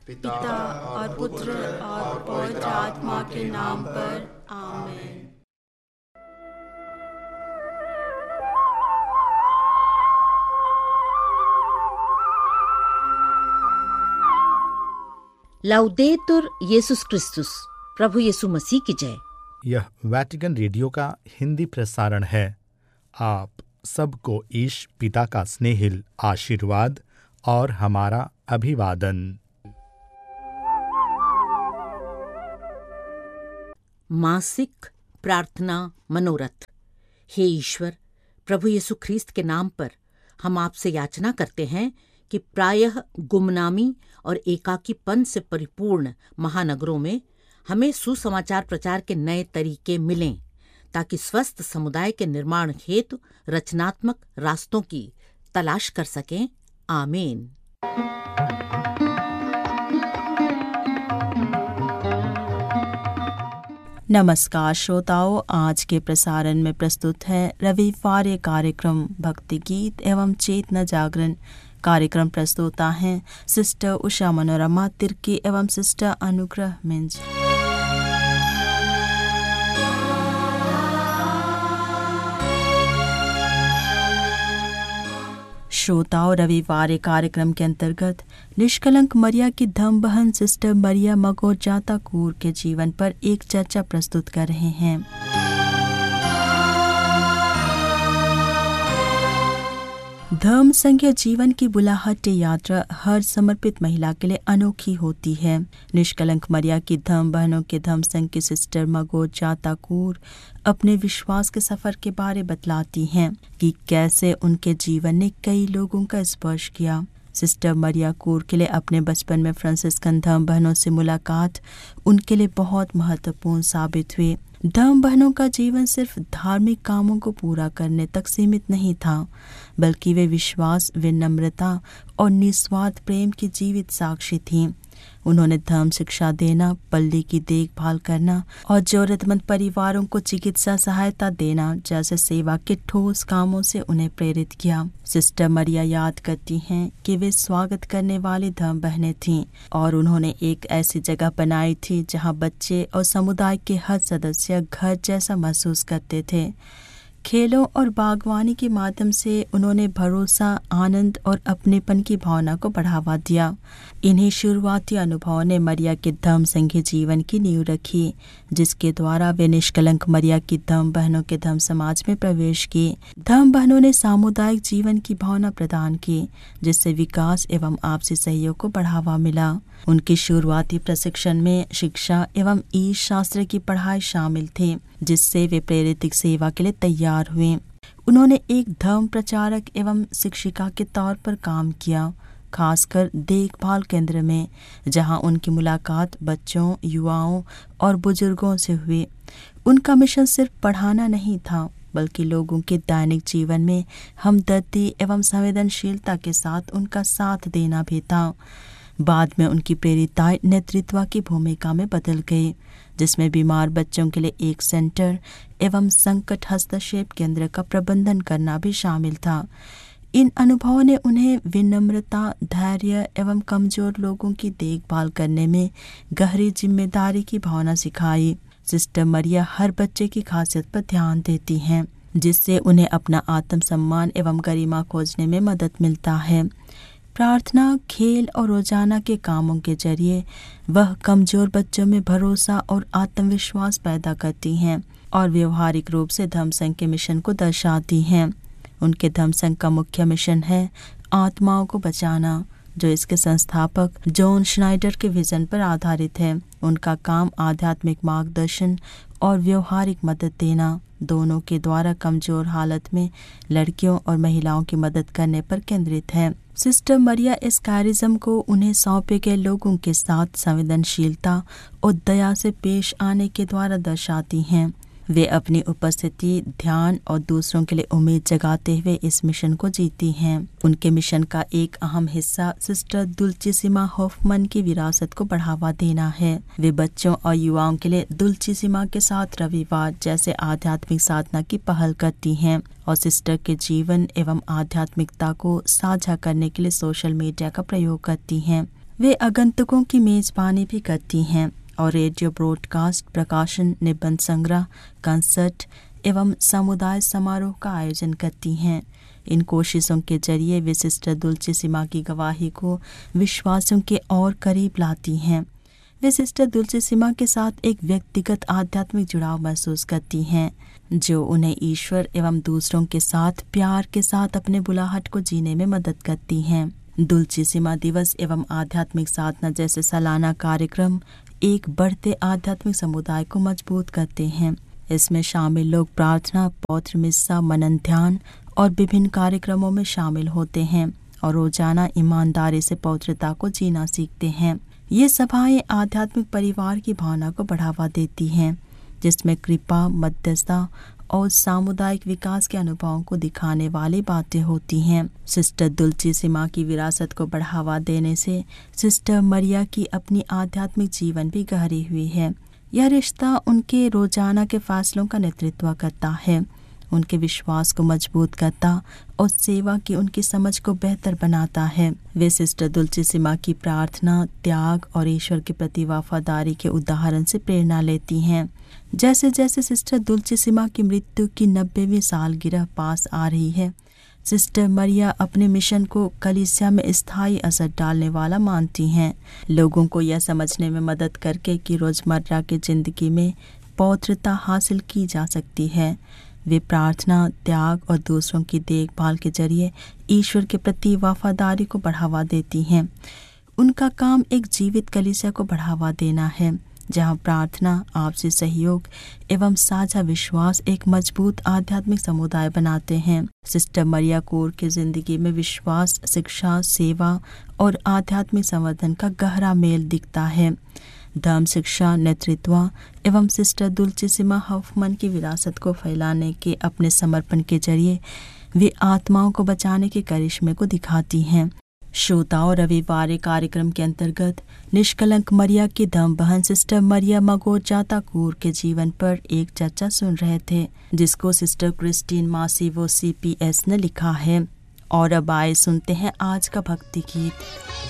पिता और पुत्र और पवित्र आत्मा के नाम पर आमीन। लाउदेतुर येसुस क्रिस्तुस, प्रभु यीशु मसीह की जय। यह वैटिकन रेडियो का हिंदी प्रसारण है। आप सबको ईश पिता का स्नेहिल आशीर्वाद और हमारा अभिवादन। मासिक प्रार्थना मनोरथ। हे ईश्वर, प्रभु यीशु ख्रीस्त के नाम पर हम आपसे याचना करते हैं कि प्रायः गुमनामी और एकाकीपन से परिपूर्ण महानगरों में हमें सुसमाचार प्रचार के नए तरीके मिलें, ताकि स्वस्थ समुदाय के निर्माण हेतु रचनात्मक रास्तों की तलाश कर सकें। आमीन। नमस्कार श्रोताओं, आज के प्रसारण में प्रस्तुत है रविवार कार्यक्रम भक्ति गीत एवं चेतना जागरण। कार्यक्रम प्रस्तुता हैं सिस्टर उषा मनोरमा तिर्की एवं सिस्टर अनुग्रह मिंज। श्रोताओं, रविवार कार्यक्रम के अंतर्गत निष्कलंक मरिया की धर्म बहन सिस्टर मरिया मगोजाता कूर के जीवन पर एक चर्चा प्रस्तुत कर रहे हैं। धर्म संज्ञ जीवन की बुलाहट यात्रा हर समर्पित महिला के लिए अनोखी होती है। निष्कलंक मरिया की धर्म बहनों के धर्म संघ की सिस्टर मगोजाता कूर अपने विश्वास के सफर के बारे बतलाती हैं कि कैसे उनके जीवन ने कई लोगों का स्पर्श किया। सिस्टर मरिया कूर के लिए अपने बचपन में फ्रांसिस्कन धर्म बहनों से मुलाकात उनके लिए बहुत महत्वपूर्ण साबित हुई। धर्म बहनों का जीवन सिर्फ धार्मिक कामों को पूरा करने तक सीमित नहीं था, बल्कि वे विश्वास, विनम्रता और निस्वार्थ प्रेम की जीवित साक्षी थीं। उन्होंने धर्म शिक्षा देना, पल्ली की देखभाल करना और जरूरतमंद परिवारों को चिकित्सा सहायता देना जैसे सेवा के ठोस कामों से उन्हें प्रेरित किया। सिस्टर मरिया याद करती हैं कि वे स्वागत करने वाली धर्म बहनें थीं और उन्होंने एक ऐसी जगह बनाई थी जहां बच्चे और समुदाय के हर सदस्य घर जैसा महसूस करते थे। खेलों और बागवानी के माध्यम से उन्होंने भरोसा, आनंद और अपनेपन की भावना को बढ़ावा दिया। इन्हीं शुरुआती अनुभवों ने मरिया के धर्म संघी जीवन की नींव रखी, जिसके द्वारा वे निष्कलंक मरिया की धर्म बहनों के धर्म समाज में प्रवेश की। धर्म बहनों ने सामुदायिक जीवन की भावना प्रदान की, जिससे विकास एवं आपसी सहयोग को बढ़ावा मिला। उनकी शुरुआती प्रशिक्षण में शिक्षा एवं ईश शास्त्र की पढ़ाई शामिल थी, जिससे वे प्रेरित सेवा के लिए तैयार हुए। उन्होंने एक धर्म प्रचारक एवं शिक्षिका के तौर पर काम किया, खासकर देखभाल केंद्र में, जहां उनकी मुलाकात बच्चों, युवाओं और बुजुर्गों से हुई। उनका मिशन सिर्फ पढ़ाना नहीं था, बल्कि लोगों के दैनिक जीवन में हमदर्दी एवं संवेदनशीलता के साथ उनका साथ देना भी था। बाद में उनकी प्रेरिताएं नेतृत्व की भूमिका में बदल गई, जिसमें बीमार बच्चों के लिए एक सेंटर एवं संकट हस्तक्षेप केंद्र का प्रबंधन करना भी शामिल था। इन अनुभवों ने उन्हें विनम्रता, धैर्य एवं कमजोर लोगों की देखभाल करने में गहरी जिम्मेदारी की भावना सिखाई। सिस्टर मरिया हर बच्चे की खासियत पर ध्यान देती हैं, जिससे उन्हें अपना आत्मसम्मान एवं गरिमा खोजने में मदद मिलता है। प्रार्थना, खेल और रोजाना के कामों के जरिए वह कमजोर बच्चों में भरोसा और आत्मविश्वास पैदा करती हैं और व्यवहारिक रूप से धर्म संघ के मिशन को दर्शाती हैं। उनके धर्म संघ का मुख्य मिशन है आत्माओं को बचाना, जो इसके संस्थापक जॉन श्नाइडर के विजन पर आधारित है। उनका काम आध्यात्मिक मार्गदर्शन और व्यवहारिक मदद देना, दोनों के द्वारा कमजोर हालत में लड़कियों और महिलाओं की मदद करने पर केंद्रित है। सिस्टर मरिया इस कैरिज्म को उन्हें सौंपे गए लोगों के साथ संवेदनशीलता और दया से पेश आने के द्वारा दर्शाती हैं। वे अपनी उपस्थिति, ध्यान और दूसरों के लिए उम्मीद जगाते हुए इस मिशन को जीती हैं। उनके मिशन का एक अहम हिस्सा सिस्टर दुल्चिसिमा होफमन की विरासत को बढ़ावा देना है। वे बच्चों और युवाओं के लिए दुल्चिसिमा के साथ रविवार जैसे आध्यात्मिक साधना की पहल करती हैं और सिस्टर के जीवन एवं आध्यात्मिकता को साझा करने के लिए सोशल मीडिया का प्रयोग करती हैं। वे आगंतुकों की मेजबानी भी करती हैं और रेडियो ब्रॉडकास्ट, प्रकाशन, निबंध संग्रह, कंसर्ट एवं समुदाय समारोह का आयोजन करती हैं। इन कोशिशों के जरिए वे सिस्टर दुल्चेसिमा की गवाही को विश्वासियों के और करीब लाती हैं। वे सिस्टर दुल्चेसिमा के साथ एक व्यक्तिगत आध्यात्मिक जुड़ाव महसूस करती हैं, जो उन्हें ईश्वर एवं दूसरों के साथ प्यार के साथ अपने बुलाहट को जीने में मदद करती हैं। दुल्चेसिमा दिवस एवं आध्यात्मिक साधना जैसे सालाना कार्यक्रम एक बढ़ते आध्यात्मिक समुदाय को मजबूत करते हैं। इसमें शामिल लोग प्रार्थना, पौत्र मिस्सा, मनन, ध्यान और विभिन्न कार्यक्रमों में शामिल होते हैं और रोजाना ईमानदारी से पवित्रता को जीना सीखते हैं। ये सभाएं आध्यात्मिक परिवार की भावना को बढ़ावा देती हैं, जिसमें कृपा, मध्यस्थता और सामुदायिक विकास के अनुभवों को दिखाने वाली बातें होती हैं। सिस्टर दुल्चेसिमा की विरासत को बढ़ावा देने से सिस्टर मरिया की अपनी आध्यात्मिक जीवन भी गहरी हुई है। यह रिश्ता उनके रोजाना के फैसलों का नेतृत्व करता है, उनके विश्वास को मजबूत करता और सेवा की उनकी समझ को बेहतर बनाता है। वे सिस्टर दुल्चेसिमा की प्रार्थना, त्याग और ईश्वर के प्रति वफादारी के उदाहरण से प्रेरणा लेती हैं। जैसे जैसे सिस्टर दुल्चेसिमा की मृत्यु की 90वीं सालगिरह पास आ रही है, सिस्टर मरिया अपने मिशन को कलीसिया में स्थायी असर डालने वाला मानती हैं। लोगों को यह समझने में मदद करके कि रोजमर्रा की जिंदगी में पवित्रता हासिल की जा सकती है। वे प्रार्थना, त्याग और दूसरों की देखभाल के जरिए ईश्वर के प्रति वफादारी को बढ़ावा देती हैं। उनका काम एक जीवित कलीसिया को बढ़ावा देना है, जहां प्रार्थना, आपसी सहयोग एवं साझा विश्वास एक मजबूत आध्यात्मिक समुदाय बनाते हैं। सिस्टर मरिया कोर की जिंदगी में विश्वास, शिक्षा, सेवा और आध्यात्मिक संवर्धन का गहरा मेल दिखता है। धर्म शिक्षा, नेतृत्व एवं सिस्टर दुल्चेसिमा हॉफमन की विरासत को फैलाने के अपने समर्पण के जरिए वे आत्माओं को बचाने के करिश्मे को दिखाती हैं। श्रोताओं, रविवार कार्यक्रम के अंतर्गत निष्कलंक मरिया की धर्म बहन सिस्टर मरिया मगोजाता कूर के जीवन पर एक चर्चा सुन रहे थे, जिसको सिस्टर क्रिस्टीन मासिवो CPS ने लिखा है। और अब आए सुनते हैं आज का भक्ति गीत।